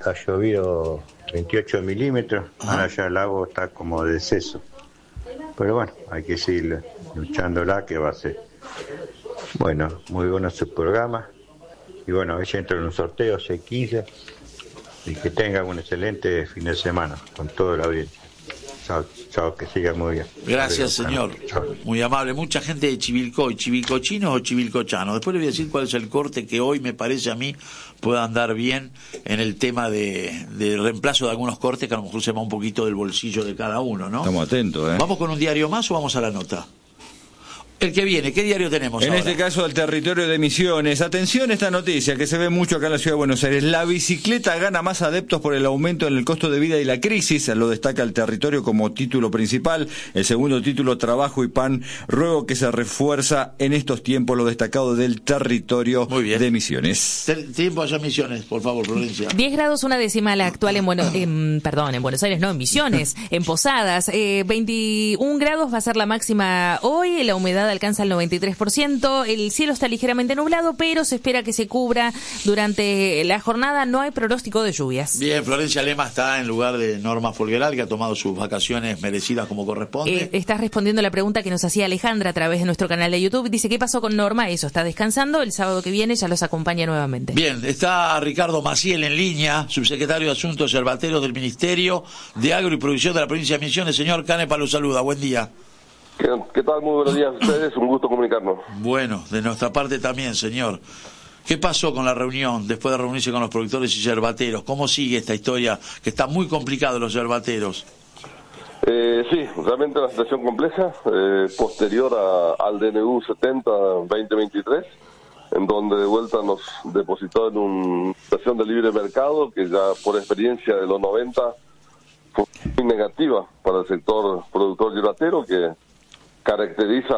ha llovido 28 milímetros, ahora ya el agua está como de seso. Pero bueno, hay que seguir luchándola, que va a ser. Bueno, muy bueno su programa. Y bueno, a ver si entra en un sorteo, 6-15. Y que tengan un excelente fin de semana con toda la audiencia. Chao, chao, que siga muy bien. Gracias, señor. Muy amable. Mucha gente de Chivilcoy, chivilcochinos o chivilcochanos. Después le voy a decir cuál es el corte que hoy me parece a mí pueda andar bien en el tema de reemplazo de algunos cortes que a lo mejor se va un poquito del bolsillo de cada uno, ¿no? Estamos atentos, ¿eh? ¿Vamos con un diario más o vamos a la nota? El que viene, ¿qué diario tenemos ahora? En este caso, el Territorio de Misiones. Atención a esta noticia que se ve mucho acá en la Ciudad de Buenos Aires. La bicicleta gana más adeptos por el aumento en el costo de vida y la crisis. Lo destaca el Territorio como título principal. El segundo título, Trabajo y Pan. Ruego que se refuerza en estos tiempos lo destacado del Territorio de Misiones. Tiempo allá en Misiones, por favor, Florencia. 10 grados una décima la actual en Buenos Aires, no, en Misiones, en Posadas. 21 grados va a ser la máxima hoy. La humedad alcanza el 93%, el cielo está ligeramente nublado, pero se espera que se cubra durante la jornada, no hay pronóstico de lluvias. Bien, Florencia Lema está en lugar de Norma Folgueral, que ha tomado sus vacaciones merecidas como corresponde. Estás respondiendo la pregunta que nos hacía Alejandra a través de nuestro canal de YouTube, dice, ¿qué pasó con Norma? Eso, está descansando, el sábado que viene ya los acompaña nuevamente. Bien, está Ricardo Maciel en línea, subsecretario de Asuntos Yerbateros del Ministerio de Agro y Producción de la provincia de Misiones. Señor Canepa lo saluda, buen día. ¿Qué tal? Muy buenos días a ustedes, un gusto comunicarnos. Bueno, de nuestra parte también, señor. ¿Qué pasó con la reunión después de reunirse con los productores y yerbateros? ¿Cómo sigue esta historia que está muy complicada los yerbateros? Sí, realmente una situación compleja, posterior al DNU 70-2023, en donde de vuelta nos depositó en una situación de libre mercado que ya por experiencia de los 90 fue muy negativa para el sector productor yerbatero, que caracteriza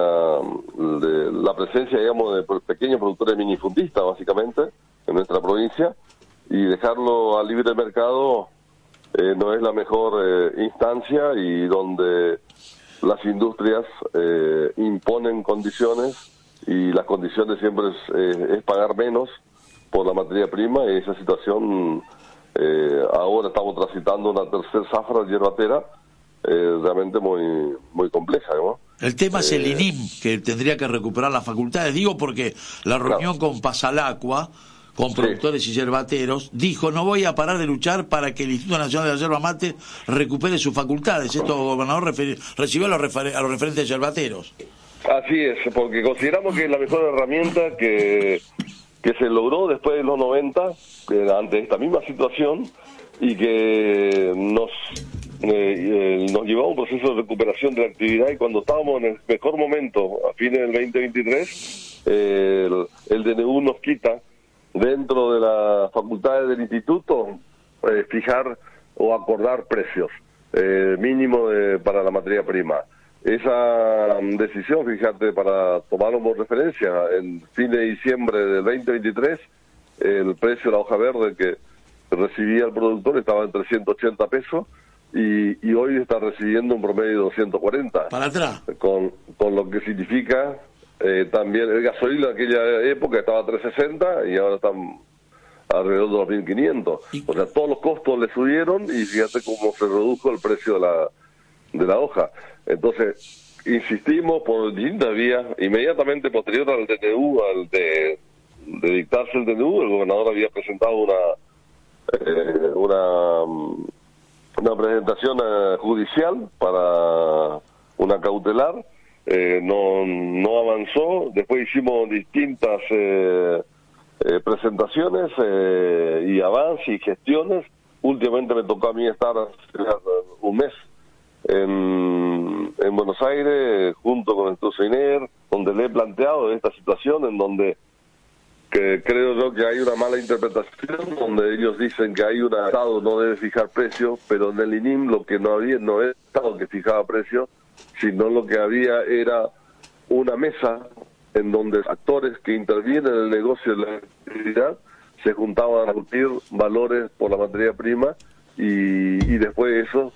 la presencia, digamos, de pequeños productores minifundistas, básicamente, en nuestra provincia, y dejarlo al libre mercado no es la mejor instancia, y donde las industrias imponen condiciones, y las condiciones siempre es pagar menos por la materia prima, y esa situación ahora estamos transitando una tercera zafra yerbatera realmente muy compleja, ¿no? El tema es el INIM, que tendría que recuperar las facultades. Digo porque la reunión con Pasalacua, con productores y yerbateros, dijo, no voy a parar de luchar para que el Instituto Nacional de la Yerba Mate recupere sus facultades. Esto, gobernador, recibió a los referentes yerbateros. Así es, porque consideramos que es la mejor herramienta que se logró después de los 90, ante esta misma situación, y que nos llevó a un proceso de recuperación de la actividad, y cuando estábamos en el mejor momento, a fines del 2023, el DNU nos quita, dentro de las facultades del instituto, fijar o acordar precios mínimo para la materia prima. Esa decisión, fíjate, para tomarlo como referencia, en fin de diciembre del 2023, el precio de la hoja verde que recibía el productor estaba en 380 pesos, y hoy está recibiendo un promedio de 240. Para atrás. Con lo que significa también el gasoil en aquella época estaba a 360 y ahora están alrededor de los 1.500. O sea, todos los costos le subieron, y fíjate cómo se redujo el precio de la hoja. Entonces, insistimos por distintas vías. Inmediatamente posterior al DNU, de dictarse el DNU, el gobernador había presentado una presentación judicial para una cautelar. No avanzó. Después hicimos distintas presentaciones y avances y gestiones. Últimamente me tocó a mí estar hace un mes en Buenos Aires junto con el INER, donde le he planteado esta situación, en donde que creo yo que hay una mala interpretación, donde ellos dicen que hay un Estado no debe fijar precios, pero en el INIM lo que no es el Estado que fijaba precios, sino lo que había era una mesa en donde actores que intervienen en el negocio de la actividad se juntaban a discutir valores por la materia prima, y después eso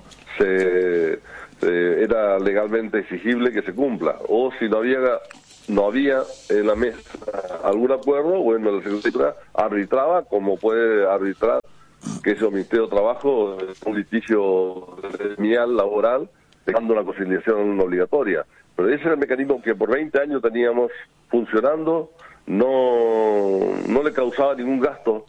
era legalmente exigible que se cumpla. O si no había en la mesa algún acuerdo, bueno, la Secretaría arbitraba, como puede arbitrar que es el Ministerio de Trabajo, un litigio gremial laboral, dejando la conciliación obligatoria. Pero ese era el mecanismo que por 20 años teníamos funcionando, no le causaba ningún gasto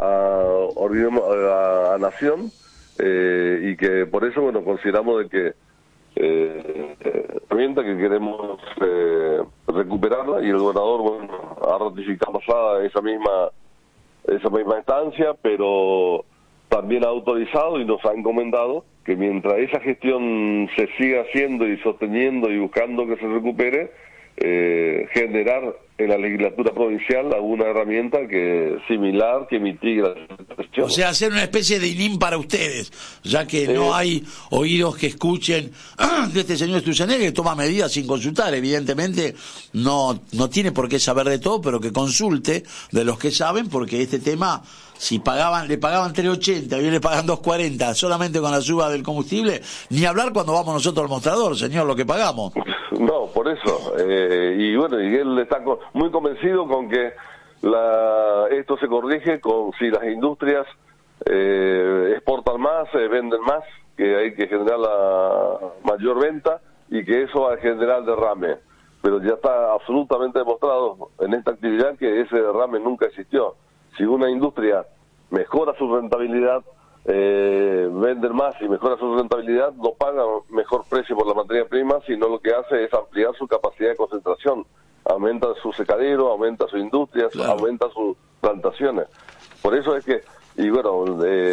a Nación, y que por eso, bueno, consideramos de que herramienta que queremos recuperarla, y el gobernador, bueno, ha ratificado esa misma instancia, pero también ha autorizado y nos ha encomendado que mientras esa gestión se siga haciendo y sosteniendo y buscando que se recupere, generar en la legislatura provincial alguna herramienta similar que mitigue la situación. O sea, hacer una especie de INIM para ustedes, ya que no hay oídos que escuchen de este señor Sturzenegger, que toma medidas sin consultar. Evidentemente no tiene por qué saber de todo, pero que consulte de los que saben, porque este tema, si le pagaban 3.80 y hoy le pagan 2.40 solamente con la suba del combustible, ni hablar cuando vamos nosotros al mostrador, señor, lo que pagamos. No, por eso. Y bueno, y él está muy convencido con que esto se corrige si las industrias exportan más, venden más, que hay que generar la mayor venta y que eso va a generar derrame. Pero ya está absolutamente demostrado en esta actividad que ese derrame nunca existió. Si una industria mejora su rentabilidad, venden más y mejora su rentabilidad, no paga mejor precio por la materia prima, sino lo que hace es ampliar su capacidad de concentración, aumenta su secadero, aumenta sus industrias, claro, aumenta sus plantaciones. Por eso es que, y bueno,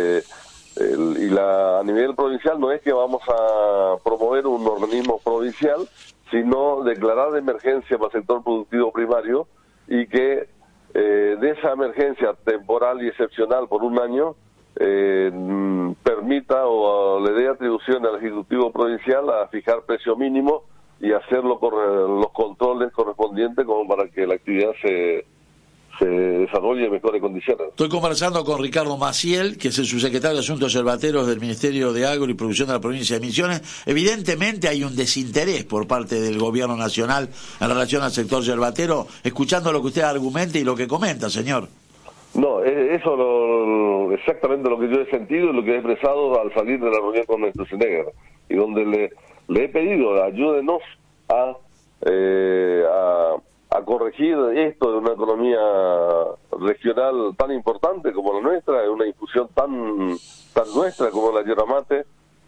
a nivel provincial no es que vamos a promover un organismo provincial, sino declarar de emergencia para el sector productivo primario, y que de esa emergencia temporal y excepcional por un año permita o le dé atribución al Ejecutivo Provincial a fijar precio mínimo y hacerlo con los controles correspondientes como para que la actividad se desarrolle en mejores condiciones. Estoy conversando con Ricardo Maciel, que es el subsecretario de Asuntos Yerbateros del Ministerio de Agro y Producción de la provincia de Misiones. Evidentemente hay un desinterés por parte del gobierno nacional en relación al sector yerbatero, escuchando lo que usted argumenta y lo que comenta, señor. No, eso exactamente lo que yo he sentido y lo que he expresado al salir de la reunión con Sturzenegger, y donde le he pedido, ayúdenos a corregir esto de una economía regional tan importante como la nuestra, de una infusión tan nuestra como la yerba mate,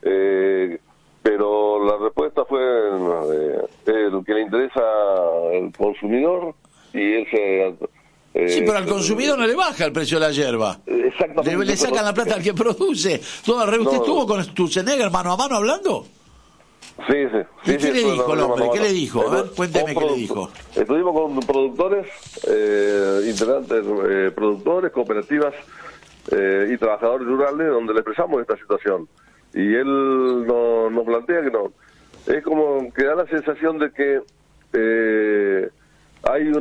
pero la respuesta fue el que le interesa al consumidor, y él sí, pero al consumidor no le baja el precio de la yerba. Exactamente. Le sacan la plata al que produce. ¿Usted estuvo con Sturzenegger mano a mano hablando? Sí. ¿Y qué le dijo el hombre? ¿Qué le dijo? A ver, cuénteme qué le dijo. Estuvimos con productores, integrantes, productores, cooperativas y trabajadores rurales, donde le expresamos esta situación. Y él nos plantea que no. Es como que da la sensación de que hay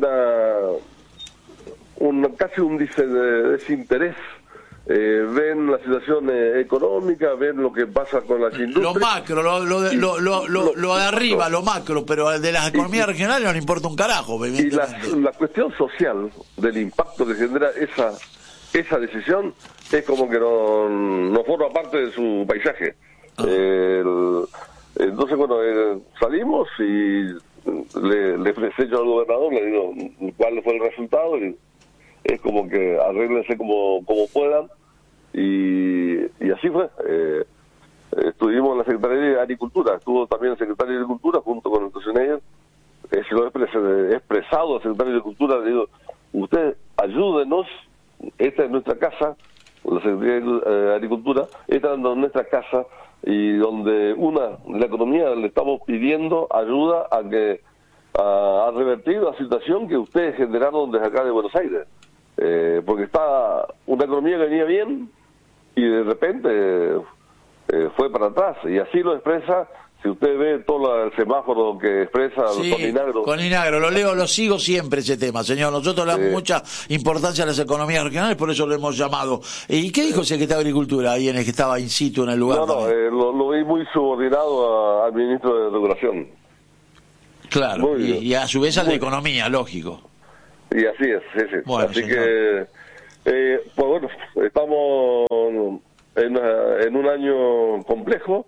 casi un desinterés. Ven la situación económica, ven lo que pasa con las industrias. Lo macro, lo de arriba, lo macro, pero de las economías regionales no le importa un carajo. Y la cuestión social del impacto que genera esa decisión es como que no forma parte de su paisaje. Entonces, bueno, salimos y le ofrecí yo al gobernador, le digo cuál fue el resultado, y es como que arréglense como puedan, y así fue. Estuvimos en la Secretaría de Agricultura, estuvo también el Secretario de Agricultura junto con el Sturzenegger. Se lo he expresado al Secretario de Agricultura, le digo, usted ayúdenos, esta es nuestra casa, la Secretaría de Agricultura, esta es nuestra casa, y donde la economía le estamos pidiendo ayuda a revertir la situación que ustedes generaron desde acá de Buenos Aires. Porque está una economía que venía bien y de repente fue para atrás, y así lo expresa. Si usted ve todo el semáforo que expresa sí, con Inagro. Con Inagro, lo sigo siempre ese tema, señor. Nosotros le damos mucha importancia a las economías regionales, por eso lo hemos llamado. ¿Y qué dijo el secretario de Agricultura ahí en el que estaba in situ en el lugar? Lo vi muy subordinado al ministro de Regulación. Claro, y a su vez al de Economía, lógico. Y así es, sí. Bueno, así señor. que, pues bueno, estamos en un año complejo,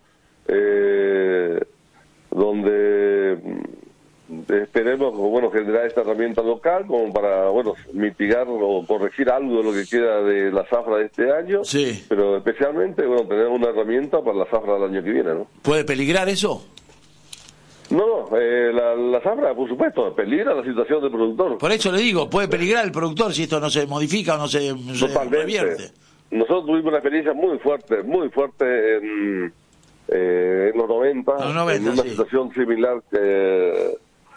donde esperemos generar esta herramienta local como para mitigar o corregir algo de lo que queda de la zafra de este año, sí, pero especialmente tener una herramienta para la zafra del año que viene, ¿no? ¿Puede peligrar eso? No, la zafra, por supuesto, peligra la situación del productor. Por eso le digo, puede peligrar el productor si esto no se modifica o no se revierte. Nosotros tuvimos una experiencia muy fuerte en los 90, en una situación similar de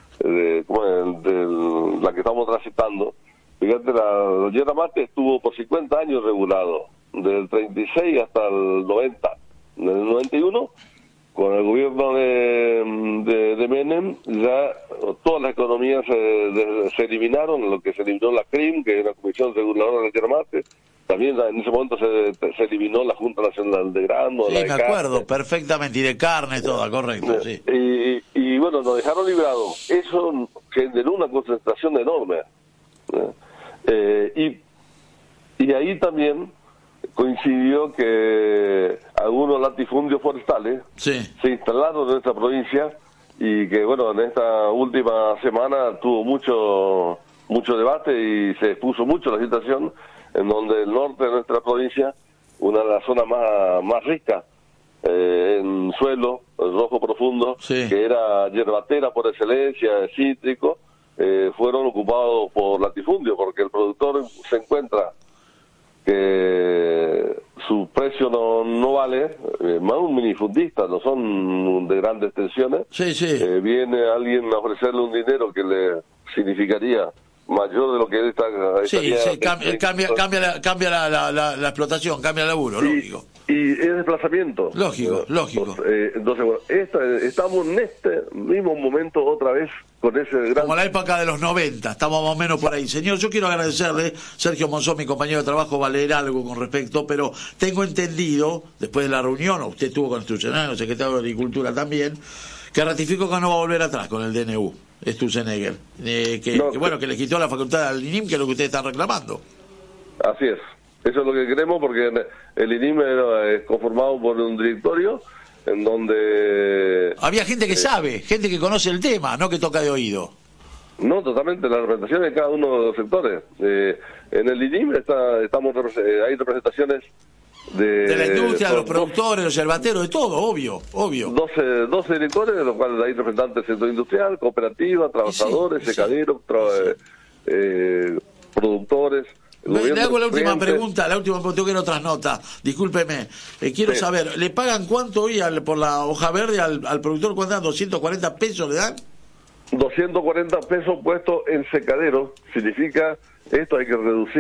la que estamos transitando. Fíjate, la yerba mate estuvo por 50 años regulado, del 36 hasta el 90. En el 91, con el gobierno de Menem, ya todas las economías se eliminaron, lo que se eliminó la CRIM, que es la Comisión Reguladora de la Yerba Mate. También en ese momento se eliminó la Junta Nacional de Grano. Sí, me acuerdo perfectamente, y de carne, toda, correcto. Sí. Y nos dejaron librados. Eso generó una concentración enorme. Y ahí también coincidió que algunos latifundios forestales se instalaron en nuestra provincia y que, en esta última semana tuvo mucho debate y se expuso mucho la situación en donde el norte de nuestra provincia, una de las zonas más ricas en suelo, el rojo profundo, que era yerbatera por excelencia, cítrico, fueron ocupados por latifundio, porque el productor se encuentra que su precio no vale, más un minifundista, no son de grandes extensiones. Viene alguien a ofrecerle un dinero que le significaría mayor de lo que él está. Cambia la explotación, cambia el laburo, lógico. Y es desplazamiento. Lógico. Entonces, estamos en este mismo momento otra vez con ese gran... Como la época de los 90, estamos más o menos por ahí. Señor, yo quiero agradecerle, Sergio Monzón, mi compañero de trabajo, va a leer algo con respecto, pero tengo entendido, después de la reunión, usted estuvo con el secretario de Agricultura también, que ratificó que no va a volver atrás con el DNU, Sturzenegger, que le quitó la facultad al INIM, que es lo que ustedes están reclamando. Así es. Eso es lo que queremos, porque el INIM es conformado por un directorio en donde... Había gente que sabe, gente que conoce el tema, no que toca de oído. No, totalmente, la representación de cada uno de los sectores. En el INIM hay representaciones de la industria, de los productores, los yerbateros, de todo, obvio. 12 directores, de los cuales hay representantes del sector industrial, cooperativas, trabajadores, secaderos, productores... Le hago la última pregunta, tengo que ir a otras notas, discúlpeme, quiero saber, ¿le pagan cuánto hoy por la hoja verde al productor? ¿Cuánto dan? ¿240 pesos le dan? 240 pesos puestos en secadero, significa, esto hay que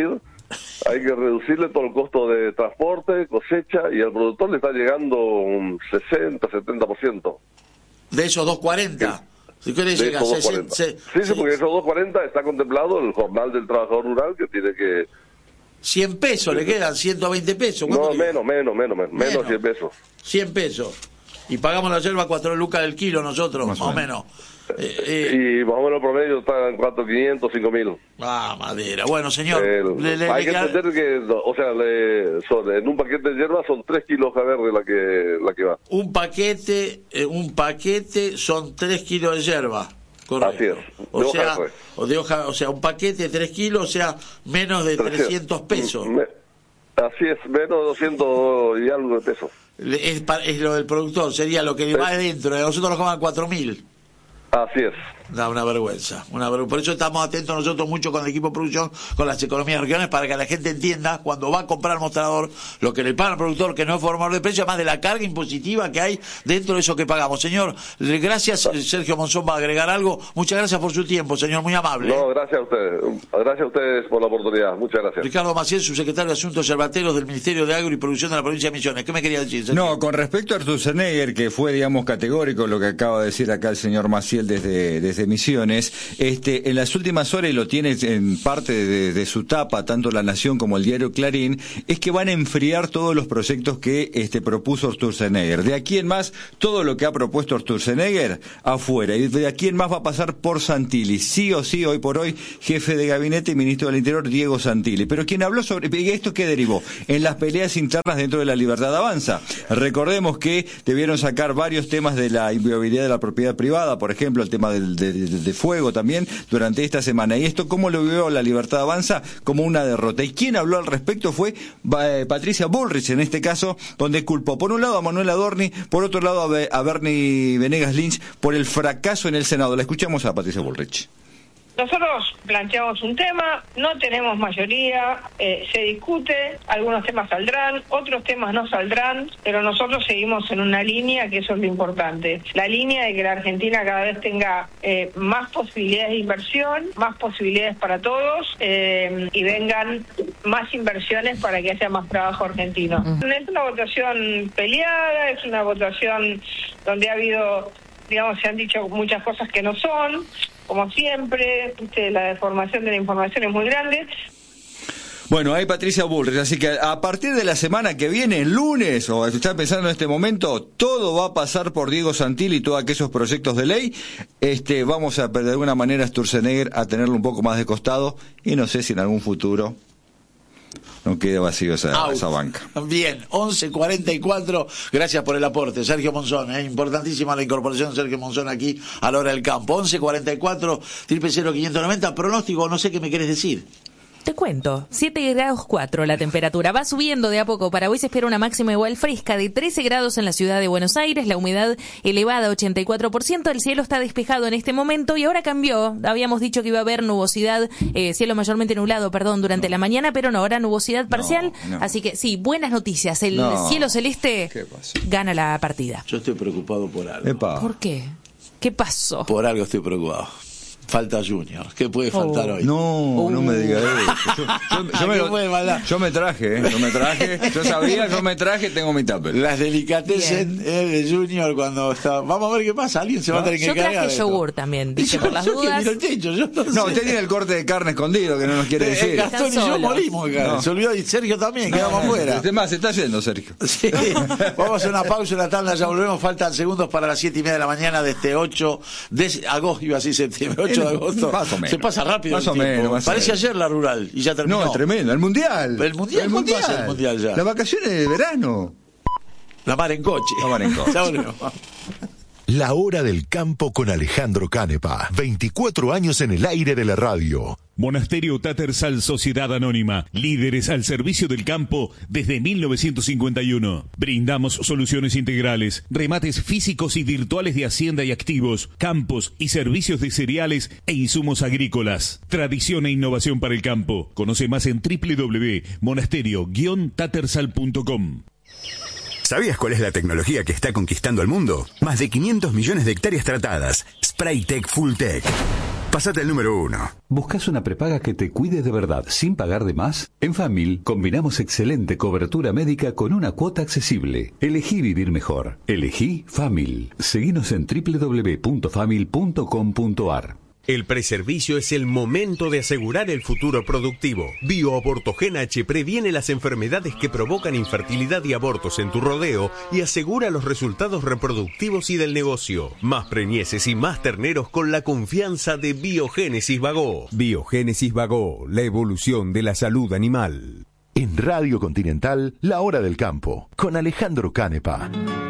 reducirle todo el costo de transporte, cosecha, y al productor le está llegando un 60-70%. ¿De esos 240? Si quiere llegar a 60. Sí, porque esos 240 está contemplado el jornal del trabajador rural, que tiene que... 100 pesos le quedan, 120 pesos. No, menos, 100 pesos. 100 pesos. Y pagamos la yerba 4 lucas del kilo nosotros, más o menos. Y más o menos el promedio está en 4.500, 5.000. Madera. Bueno, señor. Hay que entender que, en un paquete de hierba son 3 kilos hoja verde la que va. Un paquete son 3 kilos de hierba. Correcto. Así es. Un paquete de 3 kilos, o sea, menos de 300 pesos. Así es, menos de 200 y algo de pesos. Es lo del productor, sería lo que le va adentro. Nosotros nos cobran 4.000. Así es. Da una vergüenza. Por eso estamos atentos nosotros mucho con el equipo de producción, con las economías regionales, para que la gente entienda cuando va a comprar mostrador lo que le paga al productor, que no es formador de precio, además de la carga impositiva que hay dentro de eso que pagamos. Señor, gracias. Sergio Monzón va a agregar algo. Muchas gracias por su tiempo, señor, muy amable. No, gracias a ustedes. Gracias a ustedes por la oportunidad. Muchas gracias. Ricardo Maciel, subsecretario de Asuntos Yerbateros del Ministerio de Agro y Producción de la provincia de Misiones. ¿Qué me quería decir, señor? No, con respecto a Sturzenegger, que fue, digamos, categórico lo que acaba de decir acá el señor Maciel él desde Misiones. En las últimas horas, y lo tiene en parte de su tapa, tanto La Nación como el diario Clarín, es que van a enfriar todos los proyectos que propuso Sturzenegger. De aquí en más, todo lo que ha propuesto Sturzenegger, afuera. Y de aquí en más va a pasar por Santilli. Sí o sí, hoy por hoy, jefe de gabinete y ministro del Interior, Diego Santilli. Pero quien habló sobre esto, ¿qué derivó? En las peleas internas dentro de la Libertad Avanza. Recordemos que debieron sacar varios temas de la inviolabilidad de la propiedad privada, por ejemplo, el tema de fuego también, durante esta semana. Y esto, ¿cómo lo vio la Libertad Avanza? Como una derrota. Y quien habló al respecto fue Patricia Bullrich, en este caso, donde culpó por un lado a Manuel Adorni, por otro lado a Bernie Venegas Lynch por el fracaso en el Senado. La escuchamos a Patricia Bullrich. Nosotros planteamos un tema, no tenemos mayoría, se discute, algunos temas saldrán, otros temas no saldrán, pero nosotros seguimos en una línea que eso es lo importante. La línea de que la Argentina cada vez tenga más posibilidades de inversión, más posibilidades para todos y vengan más inversiones para que haya más trabajo argentino. Es una votación peleada, es una votación donde ha habido, digamos, se han dicho muchas cosas que no son. Como siempre, la deformación de la información es muy grande. Bueno, hay Patricia Bullrich, así que a partir de la semana que viene, el lunes, o si están pensando en este momento, todo va a pasar por Diego Santilli y todos aquellos proyectos de ley. Vamos a, de alguna manera, Sturzenegger a tenerlo un poco más de costado, y no sé si en algún futuro no quede vacío esa banca. Bien, 11:44, gracias por el aporte, Sergio Monzón, importantísima la incorporación de Sergio Monzón aquí a la hora del campo. 11:44, 00590, pronóstico, no sé qué me querés decir. Te cuento, 7 grados 4 la temperatura, va subiendo de a poco. Para hoy se espera una máxima igual fresca de 13 grados en la ciudad de Buenos Aires, la humedad elevada 84%, el cielo está despejado en este momento y ahora cambió. Habíamos dicho que iba a haber nubosidad, cielo mayormente nublado, durante la mañana, pero no, ahora nubosidad parcial, así que sí, buenas noticias, el cielo celeste gana la partida. Yo estoy preocupado por algo. Epa. ¿Por qué? ¿Qué pasó? Por algo estoy preocupado. Falta Junior. ¿Qué puede faltar hoy? No me digas eso. Yo me traje. Yo sabía, yo me traje, tengo mi tupper. Las delicatessen de Junior cuando está. Vamos a ver qué pasa. Alguien se va a tener que cargar. Yo traje yogur también, dije, por las dudas. No, usted tiene el corte de carne escondido que no nos quiere decir. Gastón y yo morimos, cara. Se olvidó, y Sergio también, quedamos afuera. Además, se está yendo, Sergio. Sí. Vamos a hacer una pausa en la tanda, ya volvemos. Faltan segundos para las 7:30 de la mañana de este 8 de agosto, iba así septiembre, 8 de agosto. Más o menos. Se pasa rápido. Más o menos. Parece ayer la rural y ya terminó. No, es tremendo. El mundial. El mundial ya. Las vacaciones de verano. La mar en coche. Ya volvemos. La hora del campo con Alejandro Canepa. 24 años en el aire de la radio. Monasterio Tattersall Sociedad Anónima, líderes al servicio del campo desde 1951. Brindamos soluciones integrales, remates físicos y virtuales de hacienda y activos, campos y servicios de cereales e insumos agrícolas. Tradición e innovación para el campo. Conoce más en www.monasterio-tattersall.com. ¿Sabías cuál es la tecnología que está conquistando el mundo? Más de 500 millones de hectáreas tratadas. Spraytec Fulltech. Pásate al número 1. ¿Buscas una prepaga que te cuide de verdad sin pagar de más? En Famil combinamos excelente cobertura médica con una cuota accesible. Elegí vivir mejor. Elegí Famil. Seguinos en www.famil.com.ar. El preservicio es el momento de asegurar el futuro productivo. BioAbortogen H previene las enfermedades que provocan infertilidad y abortos en tu rodeo y asegura los resultados reproductivos y del negocio. Más preñeces y más terneros con la confianza de Biogénesis Bagó. Biogénesis Bagó, la evolución de la salud animal. En Radio Continental, La Hora del Campo, con Alejandro Canepa.